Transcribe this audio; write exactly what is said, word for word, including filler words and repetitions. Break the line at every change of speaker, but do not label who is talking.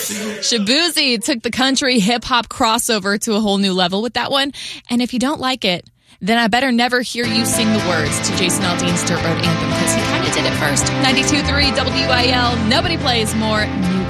Shaboozey took the country hip-hop crossover to a whole new level with that one. And if you don't like it, then I better never hear you sing the words to Jason Aldean's Dirt Road Anthem, because he kind of did it first. ninety-two point three W I L. Nobody plays more new